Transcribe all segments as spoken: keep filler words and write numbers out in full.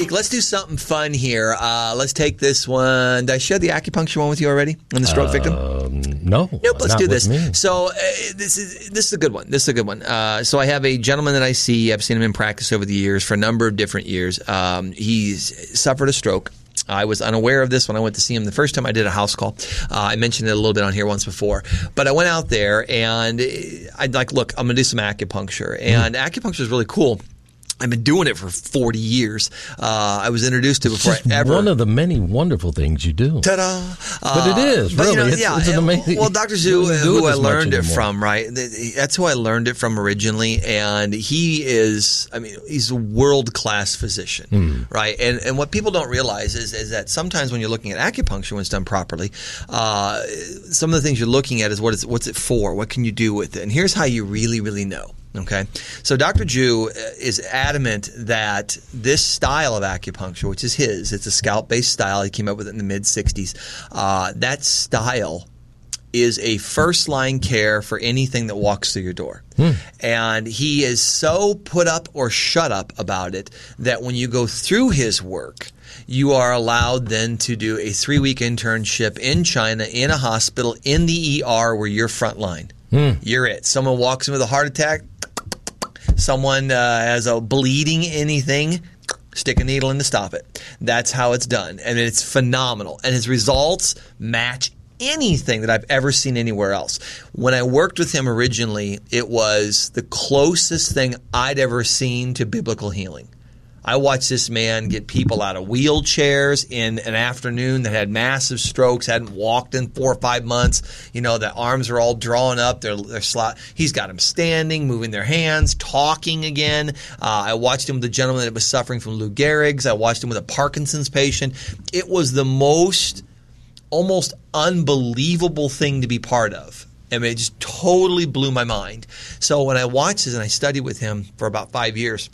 week, let's do something fun here. Uh, let's take this one. Did I share the acupuncture one with you already on the stroke uh, victim? No. Nope, let's not do this. Me. So uh, this is this is a good one. This is a good one. Uh, so I have a gentleman that I see. I've seen him in practice over the years for a number of different years. Um, he's suffered a stroke. I was unaware of this when I went to see him the first time I did a house call. Uh, I mentioned it a little bit on here once before. But I went out there and I'd like, look, I'm going to do some acupuncture. And mm. acupuncture is really cool. I've been doing it for forty years. Uh, I was introduced to it before it's I ever. One of the many wonderful things you do. Ta-da! But it is, uh, really. You know, it's, yeah, it's an amazing. Well, Doctor Zhu, it who I learned it anymore. from, right? That's who I learned it from originally. And he is, I mean, he's a world-class physician, mm. right? And and what people don't realize is, is that sometimes when you're looking at acupuncture, when it's done properly, uh, some of the things you're looking at is what is what's it for? What can you do with it? And here's how you really, really know. Okay, so Doctor Zhu is adamant that this style of acupuncture, which is his, it's a scalp-based style. He came up with it in the mid sixties. Uh, that style is a first-line care for anything that walks through your door. Hmm. And he is so put up or shut up about it that when you go through his work, you are allowed then to do a three-week internship in China, in a hospital, in the E R where you're frontline. Hmm. You're it. Someone walks in with a heart attack. Someone uh, has a bleeding anything, stick a needle in to stop it. That's how it's done. And it's phenomenal. And his results match anything that I've ever seen anywhere else. When I worked with him originally, it was the closest thing I'd ever seen to biblical healing. I watched this man get people out of wheelchairs in an afternoon that had massive strokes, hadn't walked in four or five months. You know, the arms are all drawn up. They're, they're slot. He's got them standing, moving their hands, talking again. Uh, I watched him with a gentleman that was suffering from Lou Gehrig's. I watched him with a Parkinson's patient. It was the most almost unbelievable thing to be part of. I mean, it just totally blew my mind. So when I watched this and I studied with him for about five years,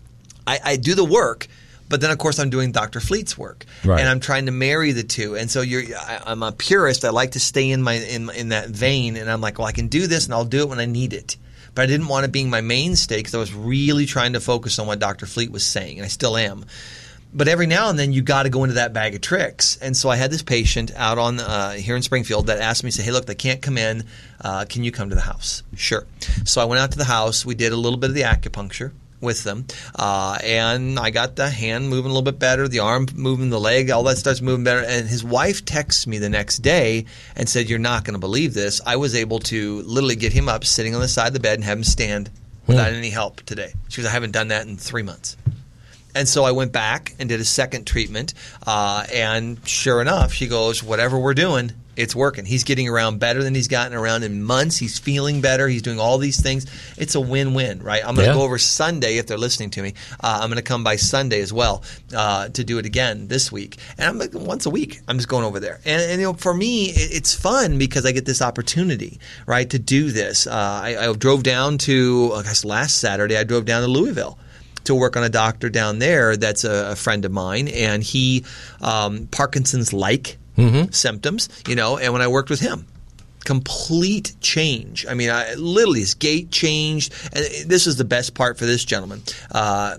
I, I do the work, but then, of course, I'm doing Doctor Fleet's work, right. And I'm trying to marry the two. And so you're, I, I'm a purist. I like to stay in my in, in that vein, and I'm like, well, I can do this, and I'll do it when I need it. But I didn't want it being my mainstay because I was really trying to focus on what Doctor Fleet was saying, and I still am. But every now and then, you got to go into that bag of tricks. And so I had this patient out on uh, here in Springfield that asked me, say, hey, look, they can't come in. Uh, can you come to the house? Sure. So I went out to the house. We did a little bit of the acupuncture with them, uh, and I got the hand moving a little bit better, the arm moving, the leg, all that starts moving better. And his wife texts me the next day and said, you're not going to believe this. I was able to literally get him up, sitting on the side of the bed, and have him stand without hmm. any help today. She goes, I haven't done that in three months. And so I went back and did a second treatment, uh, and sure enough, she goes, whatever we're doing, it's working. He's getting around better than he's gotten around in months. He's feeling better. He's doing all these things. It's a win-win, right? I'm going to yeah. go over Sunday if they're listening to me. Uh, I'm going to come by Sunday as well uh, to do it again this week. And I'm like, once a week, I'm just going over there. And, and you know, for me, it, it's fun because I get this opportunity, right, to do this. Uh, I, I drove down to, I guess last Saturday, I drove down to Louisville to work on a doctor down there that's a, a friend of mine, and he um, Parkinson's-like mm-hmm. symptoms, you know, and when I worked with him, complete change. I mean, I, literally his gait changed, and this is the best part for this gentleman. Uh,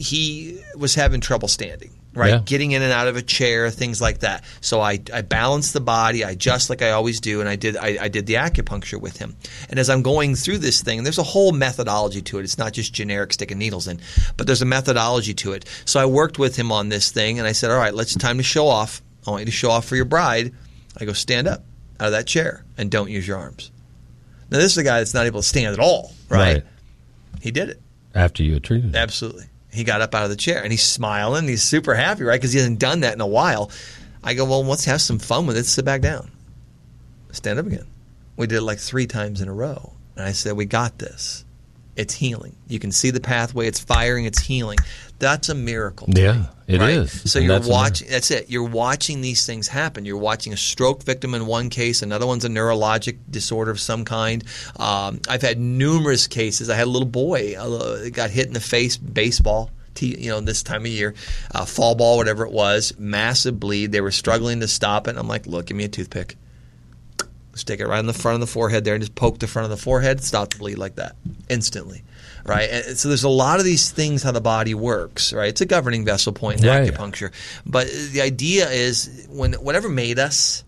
he was having trouble standing. Right, yeah. Getting in and out of a chair, things like that. So I, I balanced the body, I adjust like I always do, and I did I, I did the acupuncture with him. And as I'm going through this thing, there's a whole methodology to it. It's not just generic sticking needles in, but there's a methodology to it. So I worked with him on this thing, and I said, all right, let's time to show off. I want you to show off for your bride. I go, stand up out of that chair and don't use your arms. Now, this is a guy that's not able to stand at all, right? right. He did it. After you had treated him. Absolutely. He got up out of the chair, and he's smiling. He's super happy, right, because he hasn't done that in a while. I go, well, let's have some fun with it. Sit back down. Stand up again. We did it like three times in a row. And I said, we got this. It's healing. You can see the pathway. It's firing. It's healing. That's a miracle. Yeah, me, it right? is. So and you're that's watching. That's it. You're watching these things happen. You're watching a stroke victim in one case. Another one's a neurologic disorder of some kind. Um, I've had numerous cases. I had a little boy uh, got hit in the face, baseball. You know, this time of year, uh, fall ball, whatever it was, massive bleed. They were struggling to stop it. I'm like, look, give me a toothpick. Stick it right in the front of the forehead there and just poke the front of the forehead. Stop the bleed like that instantly. Right, and so there's a lot of these things how the body works. Right, it's a governing vessel point in right. acupuncture. But the idea is when whatever made us,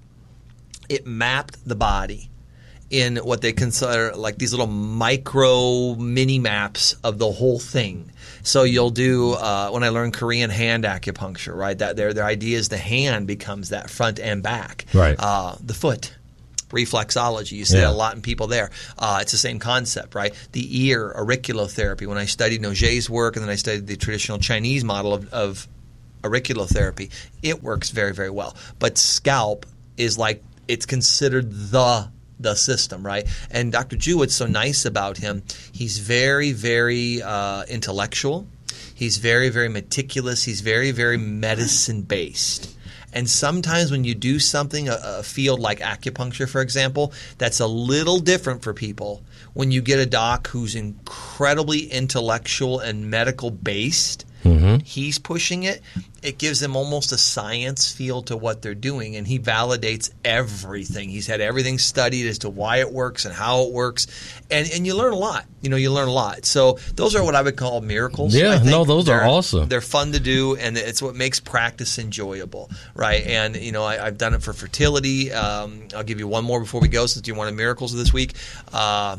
it mapped the body in what they consider like these little micro mini maps of the whole thing. So you'll do uh, when I learned Korean hand acupuncture, right? That their their idea is the hand becomes that front and back. Right. Uh, the foot. Reflexology. You see yeah. that a lot in people there. Uh, it's the same concept, right? The ear, auriculotherapy. When I studied Noget's work and then I studied the traditional Chinese model of, of auriculotherapy, it works very, very well. But scalp is like it's considered the the system, right? And Doctor Ju, what's so nice about him, he's very, very uh, intellectual. He's very, very meticulous. He's very, very medicine-based. And sometimes when you do something, a, a field like acupuncture, for example, that's a little different for people. When you get a doc who's incredibly intellectual and medical-based, mm-hmm. he's pushing it, it gives them almost a science feel to what they're doing, and he validates everything. He's had everything studied as to why it works and how it works, and and you learn a lot. You know, you learn a lot. So those are what I would call miracles. Yeah, no, those they're, are awesome. They're fun to do, and it's what makes practice enjoyable, right? And, you know, I, I've done it for fertility. Um, I'll give you one more before we go since you wanted miracles this week. Uh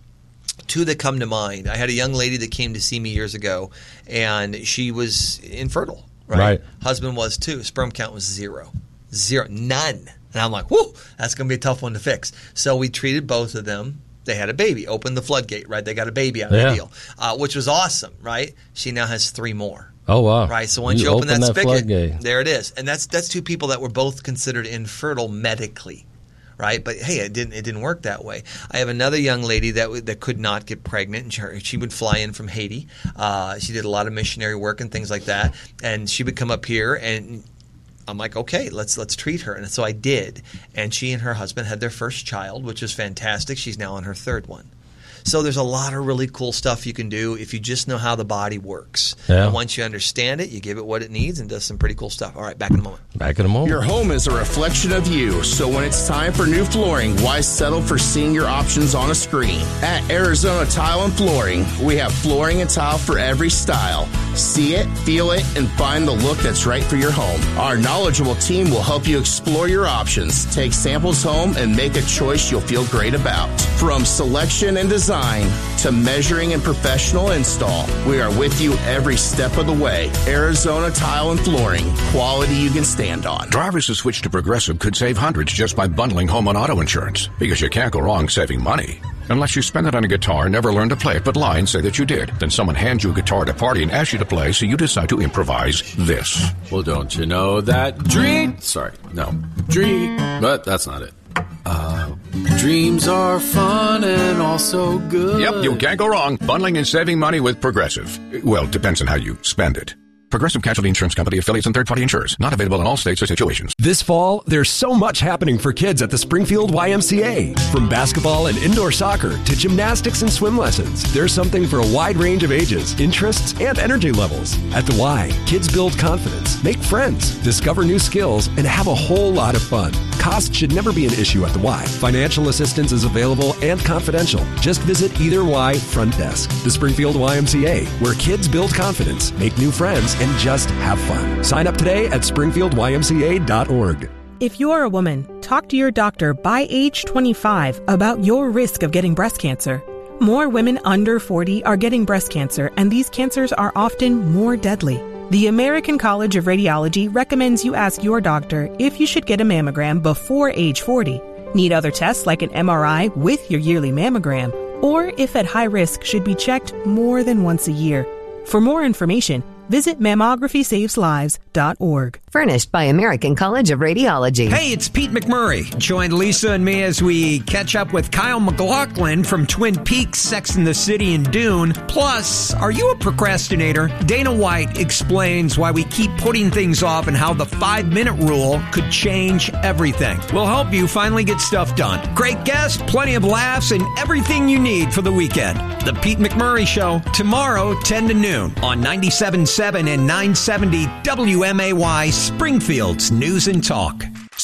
Two that come to mind. I had a young lady that came to see me years ago, and she was infertile, right? right. Husband was too. Sperm count was zero. Zero. None. And I'm like, whoo, that's going to be a tough one to fix. So we treated both of them. They had a baby. Opened the floodgate, right? They got a baby out of yeah. the deal, uh, which was awesome, right? She now has three more. Oh, wow. Right, so once you, you open, open that, that spigot, floodgate. There it is. And that's that's two people that were both considered infertile medically. Right, but hey, it didn't. It didn't work that way. I have another young lady that that could not get pregnant, and she, she would fly in from Haiti. Uh, she did a lot of missionary work and things like that, and she would come up here, and I'm like, okay, let's let's treat her, and so I did, and she and her husband had their first child, which was fantastic. She's now on her third one. So there's a lot of really cool stuff you can do if you just know how the body works. Yeah. And once you understand it, you give it what it needs and does some pretty cool stuff. All right, back in a moment. Back in a moment. Your home is a reflection of you, so when it's time for new flooring, why settle for seeing your options on a screen? At Arizona Tile and Flooring, we have flooring and tile for every style. See it, feel it, and find the look that's right for your home. Our knowledgeable team will help you explore your options, take samples home, and make a choice you'll feel great about. From selection and design to measuring and professional install, we are with you every step of the way. Arizona Tile and Flooring, quality you can stand on. Drivers who switch to Progressive could save hundreds just by bundling home and auto insurance, because you can't go wrong saving money. Unless you spend it on a guitar and never learn to play it, but lie and say that you did. Then someone hands you a guitar at a party and asks you to play, so you decide to improvise this. Well, don't you know that dream... Sorry, no. Dream... But that's not it. Uh, dreams are fun and also good. Yep, you can't go wrong. Bundling and saving money with Progressive. Well, it depends on how you spend it. Progressive Casualty Insurance Company, affiliates, and third-party insurers. Not available in all states or situations. This fall, there's so much happening for kids at the Springfield Y M C A. From basketball and indoor soccer to gymnastics and swim lessons, there's something for a wide range of ages, interests, and energy levels. At the Y, kids build confidence, make friends, discover new skills, and have a whole lot of fun. Cost should never be an issue at the Y. Financial assistance is available and confidential. Just visit either Y front desk. The Springfield Y M C A, where kids build confidence, make new friends, and just have fun. Sign up today at springfield y m c a dot org. If you're a woman, talk to your doctor by age twenty-five about your risk of getting breast cancer. More women under forty are getting breast cancer, and these cancers are often more deadly. The American College of Radiology recommends you ask your doctor if you should get a mammogram before age forty, need other tests like an M R I with your yearly mammogram, or if at high risk should be checked more than once a year. For more information, visit mammography saves lives dot org. Furnished by American College of Radiology. Hey, it's Pete McMurray. Join Lisa and me as we catch up with Kyle MacLachlan from Twin Peaks, Sex and the City, and Dune. Plus, are you a procrastinator? Dana White explains why we keep putting things off and how the five-minute rule could change everything. We'll help you finally get stuff done. Great guests, plenty of laughs, and everything you need for the weekend. The Pete McMurray Show, tomorrow, ten to noon on ninety-seven point seven and nine seventy W M A Y, Springfield's News and Talk.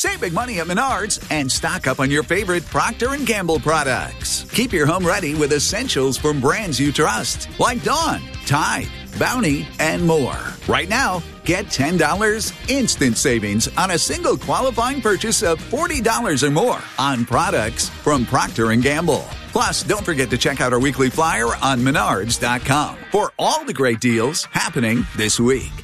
Save big money at Menards and stock up on your favorite Procter and Gamble products. Keep your home ready with essentials from brands you trust, like Dawn, Tide, Bounty, and more. Right now, get ten dollars instant savings on a single qualifying purchase of forty dollars or more on products from Procter and Gamble. Plus, don't forget to check out our weekly flyer on menards dot com for all the great deals happening this week.